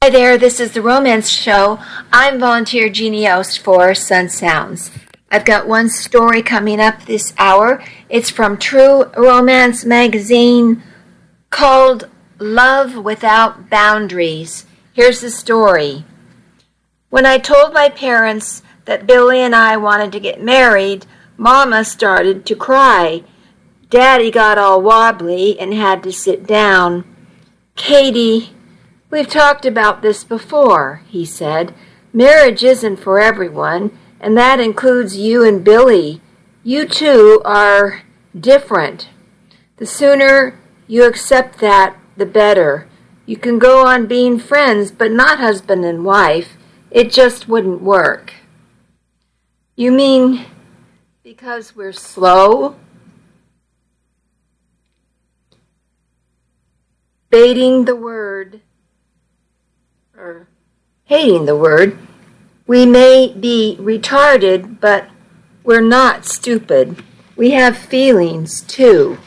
Hi there, this is the Romance Show. I'm volunteer Jeannie Ost for Sun Sounds. I've got one story coming up this hour. It's from True Romance magazine called Love Without Boundaries. Here's the story. When I told my parents that Billy and I wanted to get married, Mama started to cry. Daddy got all wobbly and had to sit down. Katie, we've talked about this before, he said. Marriage isn't for everyone, and that includes you and Billy. You two are different. The sooner you accept that, the better. You can go on being friends, but not husband and wife. It just wouldn't work. You mean because we're slow? Hating the word, we may be retarded, but we're not stupid. We have feelings, too.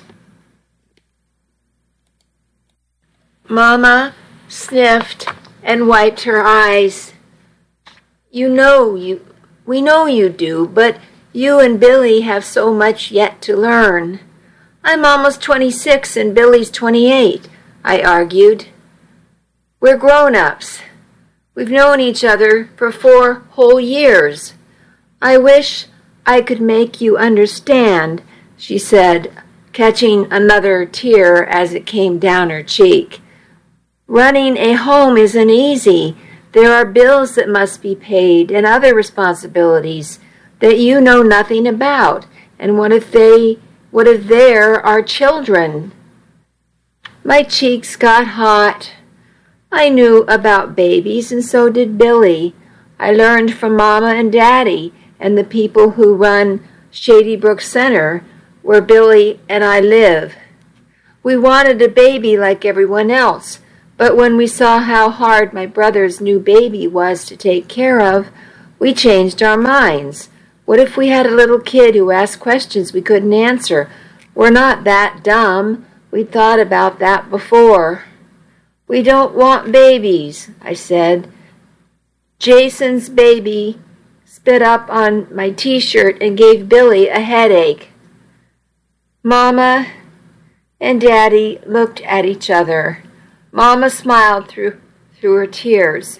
Mama sniffed and wiped her eyes. We know you do, but you and Billy have so much yet to learn. I'm almost 26 and Billy's 28. I argued. We're grown-ups. We've known each other for 4 whole years. I wish I could make you understand, she said, catching another tear as it came down her cheek. Running a home isn't easy. There are bills that must be paid and other responsibilities that you know nothing about. And what if there are children? My cheeks got hot. I knew about babies, and so did Billy. I learned from Mama and Daddy and the people who run Shady Brook Center, where Billy and I live. We wanted a baby like everyone else, but when we saw how hard my brother's new baby was to take care of, we changed our minds. What if we had a little kid who asked questions we couldn't answer? We're not that dumb. We'd thought about that before. We don't want babies, I said. Jason's baby spit up on my t-shirt and gave Billy a headache. Mama and Daddy looked at each other. Mama smiled through her tears.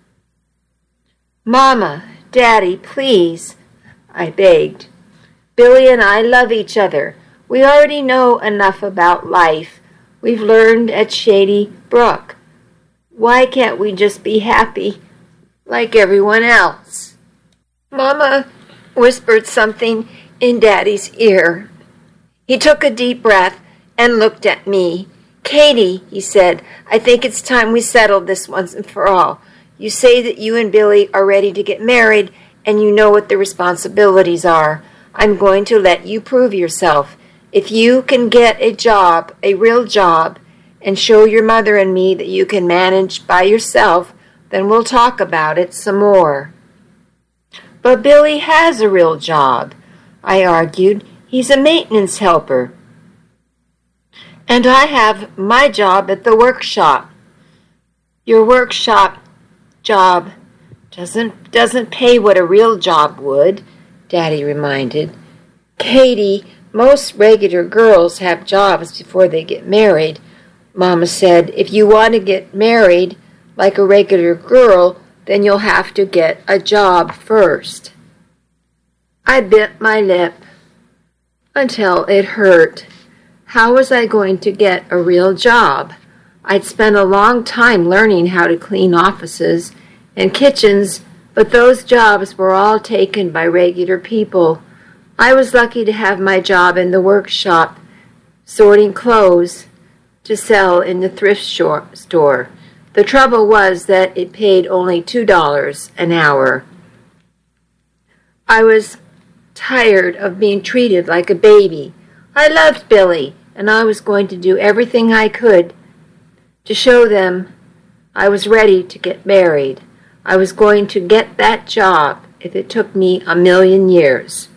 Mama, Daddy, please, I begged. Billy and I love each other. We already know enough about life. We've learned at Shady Brook. Why can't we just be happy like everyone else? Mama whispered something in Daddy's ear. He took a deep breath and looked at me. Katie, he said, I think it's time we settled this once and for all. You say that you and Billy are ready to get married and you know what the responsibilities are. I'm going to let you prove yourself. If you can get a job, a real job, and show your mother and me that you can manage by yourself, then we'll talk about it some more. But Billy has a real job, I argued. He's a maintenance helper. And I have my job at the workshop. Your workshop job doesn't pay what a real job would, Daddy reminded. Katie, most regular girls have jobs before they get married. Mama said, if you want to get married like a regular girl, then you'll have to get a job first. I bit my lip until it hurt. How was I going to get a real job? I'd spent a long time learning how to clean offices and kitchens, but those jobs were all taken by regular people. I was lucky to have my job in the workshop, sorting clothes to sell in the thrift store. The trouble was that it paid only $2 an hour. I was tired of being treated like a baby. I loved Billy, and I was going to do everything I could to show them I was ready to get married. I was going to get that job if it took me 1,000,000 years.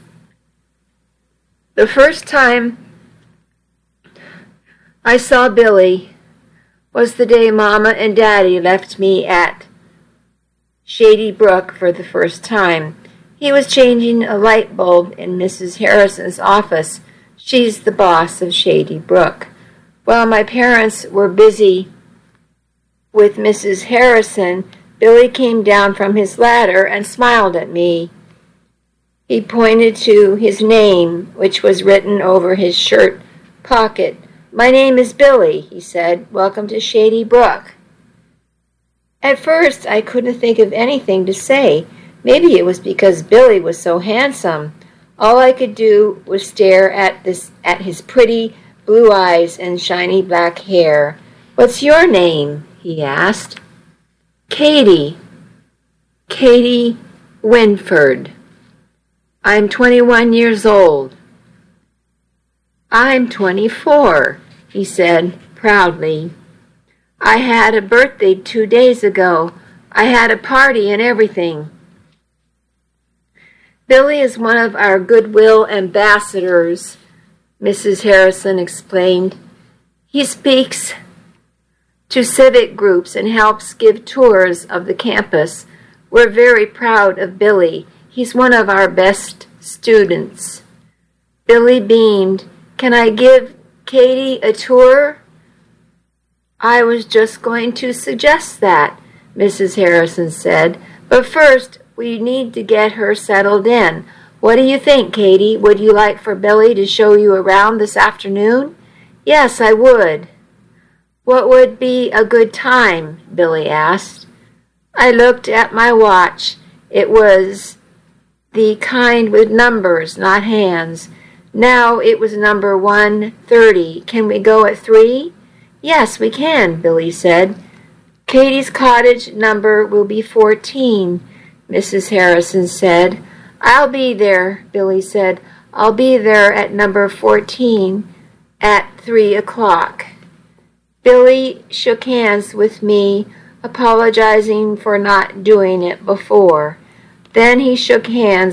The first time I saw Billy, was the day Mama and Daddy left me at Shady Brook for the first time. He was changing a light bulb in Mrs. Harrison's office. She's the boss of Shady Brook. While my parents were busy with Mrs. Harrison, Billy came down from his ladder and smiled at me. He pointed to his name, which was written over his shirt pocket. "My name is Billy," he said. "Welcome to Shady Brook." At first, I couldn't think of anything to say. Maybe it was because Billy was so handsome. All I could do was stare at his pretty blue eyes and shiny black hair. "What's your name?" he asked. "Katie. Katie Winford. I'm 21 years old." "I'm 24, he said proudly. "I had a birthday 2 days ago. I had a party and everything." "Billy is one of our Goodwill ambassadors," Mrs. Harrison explained. "He speaks to civic groups and helps give tours of the campus. We're very proud of Billy. He's one of our best students." Billy beamed. "Can I give Katie a tour?" "I was just going to suggest that," Mrs. Harrison said. "But first, we need to get her settled in. What do you think, Katie? Would you like for Billy to show you around this afternoon?" "Yes, I would." "What would be a good time?" Billy asked. I looked at my watch. It was the kind with numbers, not hands. Now it was number 1:30. "Can we go at 3? "Yes, we can," Billy said. "Katie's cottage number will be 14, Mrs. Harrison said. "I'll be there," Billy said. "I'll be there at number 14 at 3 o'clock. Billy shook hands with me, apologizing for not doing it before. Then he shook hands